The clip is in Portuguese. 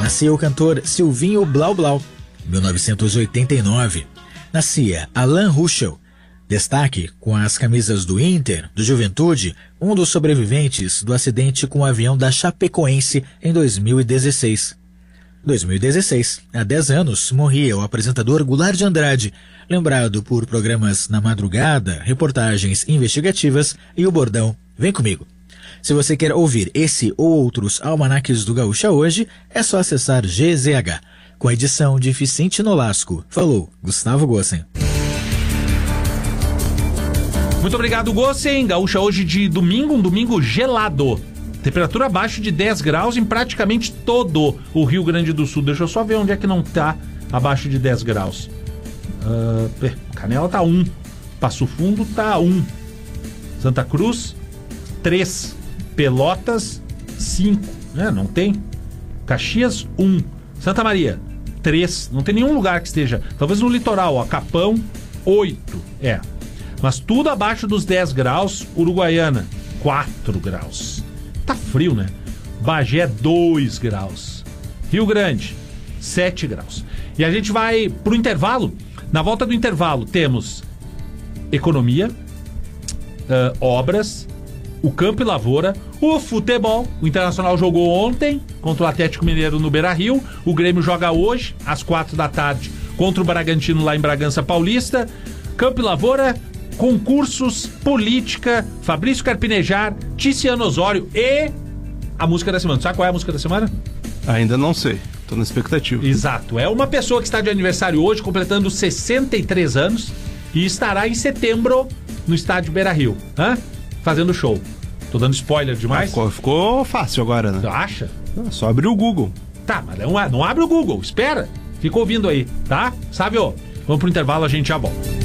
Nascia o cantor Silvinho Blau Blau, 1989. Nascia Alan Ruschel. Destaque com as camisas do Inter, do Juventude, um dos sobreviventes do acidente com o avião da Chapecoense em 2016. 2016, há 10 anos, morria o apresentador Goulart de Andrade, lembrado por programas Na Madrugada, reportagens investigativas e o bordão Vem Comigo. Se você quer ouvir esse ou outros almanaques do Gaúcha hoje, é só acessar GZH, com a edição de Vicente Nolasco. Falou, Gustavo Gossen. Muito obrigado, Gossen. Gaúcha hoje de domingo, um domingo gelado. Temperatura abaixo de 10 graus em praticamente todo o Rio Grande do Sul. Deixa eu só ver onde é que não tá abaixo de 10 graus. Canela tá 1. Passo Fundo tá 1. Santa Cruz, 3. Pelotas, 5. Não tem. Caxias, 1. Santa Maria, 3. Não tem nenhum lugar que esteja. Talvez no litoral, Capão, 8. Mas tudo abaixo dos 10 graus. Uruguaiana, 4 graus. Tá frio, né? Bagé, 2 graus. Rio Grande, 7 graus. E a gente vai pro intervalo. Na volta do intervalo temos economia, obras, o campo e lavoura, o futebol. O Internacional jogou ontem contra o Atlético Mineiro no Beira-Rio. O Grêmio joga hoje, às 4 da tarde, contra o Bragantino lá em Bragança Paulista. Campo e lavoura, concursos, política, Fabrício Carpinejar, Ticiano Osório e a música da semana. Sabe qual é a música da semana? Ainda não sei, tô na expectativa. Exato, é uma pessoa que está de aniversário hoje, completando 63 anos e estará em setembro no estádio Beira-Rio, fazendo show. Tô dando spoiler demais? Ficou fácil agora, né? Tu acha? Só abrir o Google. Tá, mas não abre o Google, espera, fica ouvindo aí, tá? Sabe, vamos pro intervalo, a gente já volta.